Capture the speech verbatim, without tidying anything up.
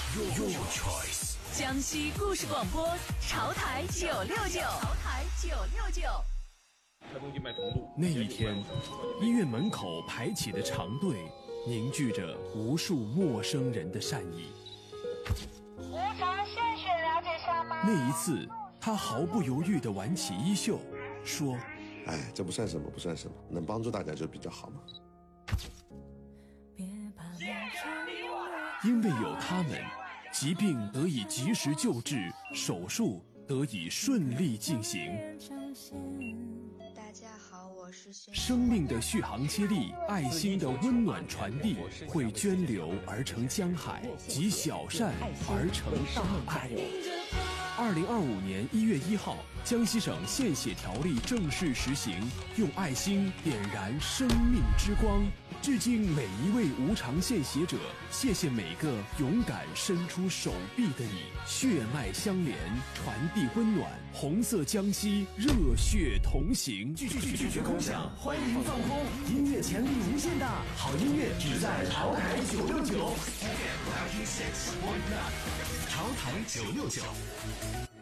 Your choice。 江西故事广播，潮台九六九，潮台九六九。 那一天，医院门口排起的长队，凝聚着无数陌生人的善意。 无偿献血了解下吗？ 那一次，他毫不犹豫地挽起衣袖，说：“ 哎，这不算什么，不算什么，能帮助大家就比较好嘛。” 因为有他们，疾病得以及时救治，手术得以顺利进行。 大家好，我是生命的续航接力，爱心的温暖传递，会涓流而成江海，集小善而成大爱。二零二五年一月一号，江西省献血条例正式实行，用爱心点燃生命之光。致敬每一位无偿献血者，谢谢每个勇敢伸出手臂的你，血脉相连，传递温暖。红色江西，热血同行。 拒拒拒绝空想，欢迎放空，音乐潜力无限大，好音乐只在潮台九六九。潮台九六九。